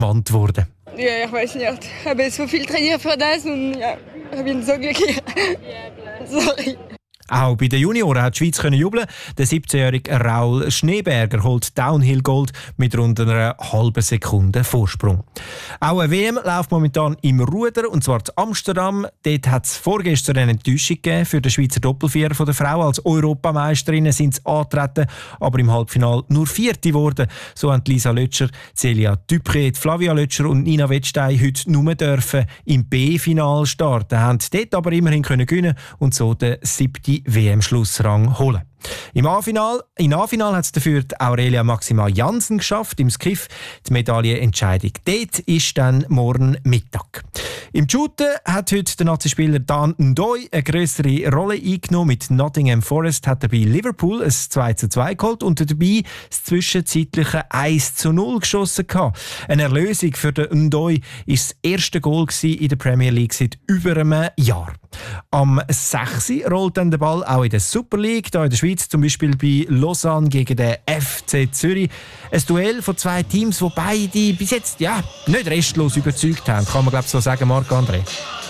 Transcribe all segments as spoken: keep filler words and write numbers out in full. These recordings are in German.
Wand geworden. Ja, ich weiß nicht. Ich habe so viel trainiert für das und ja, ich bin so glücklich. Sorry. Auch bei den Junioren hat die Schweiz können jubeln. Der siebzehnjährige Raul Schneeberger holt Downhill-Gold mit rund einer halben Sekunde Vorsprung. Auch eine W M läuft momentan im Ruder, und zwar in Amsterdam. Dort hat es vorgestern eine Enttäuschung gegeben für den Schweizer Doppelvierer von der Frau. Als Europameisterinnen sind sie angetreten, aber im Halbfinale nur Vierte geworden. So haben Lisa Lötscher, Celia Dupré, Flavia Lötscher und Nina Wettstein heute nur dürfen im B-Final starten, haben dort aber immerhin können gewinnen und so den siebten W M-Schlussrang holen. Im A-Final, Im A-Final hat es dafür Aurelia Maxima Jansen geschafft, im Skiff die Medaillenentscheidung. Dort ist dann morgen Mittag. Im Shooten hat heute der Nazi-Spieler Dan Ndoye eine grössere Rolle eingenommen. Mit Nottingham Forest hat er bei Liverpool ein zwei zu zwei geholt und dabei das zwischenzeitliche eins zu null geschossen gehabt. Eine Erlösung für den Ndoye ist das erste Goal in der Premier League seit über einem Jahr. Am sechs rollt dann der Ball auch in der Super League, hier in der Schweiz, zum Beispiel bei Lausanne gegen den F C Zürich. Ein Duell von zwei Teams, die beide bis jetzt ja, nicht restlos überzeugt haben. Kann man glaube ich so sagen, Marc-André?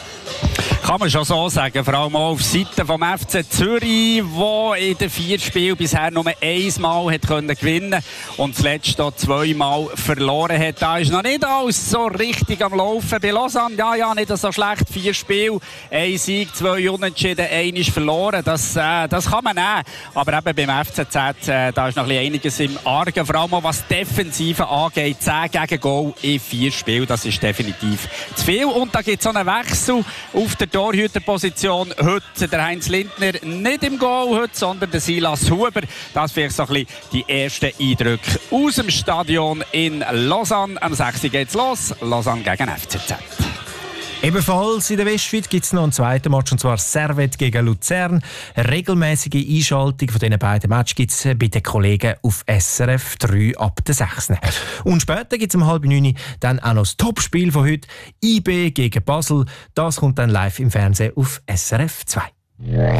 Kann man schon so sagen, vor allem auch auf Seite vom F C Zürich, der in den vier Spielen bisher nur einmal hat können gewinnen und zuletzt auch zweimal verloren hat. Da ist noch nicht alles so richtig am Laufen. Bei Lausanne, ja, ja, nicht so schlecht. Vier Spiele, ein Sieg, zwei Unentschieden, ein ist verloren. Das, äh, das kann man nehmen. Aber eben beim F C Z, äh, da ist noch einiges im Argen. Vor allem auch was Defensive angeht. zehn gegen Goal in vier Spielen, das ist definitiv zu viel. Und da gibt es auch einen Wechsel auf der Torhüterposition. Heute der Heinz Lindner nicht im Goal, heute, sondern der Silas Huber. Das vielleicht so ein bisschen die ersten Eindrücke aus dem Stadion in Lausanne. Am sechsten geht's los. Lausanne gegen F C Z. Ebenfalls in der Westschweiz gibt es noch einen zweiten Match, und zwar Servette gegen Luzern. Eine regelmäßige Einschaltung von diesen beiden Matches gibt es bei den Kollegen auf S R F drei ab der sechsten Und später gibt es um halb neun dann auch noch das Topspiel von heute, I B gegen Basel. Das kommt dann live im Fernsehen auf S R F zwei.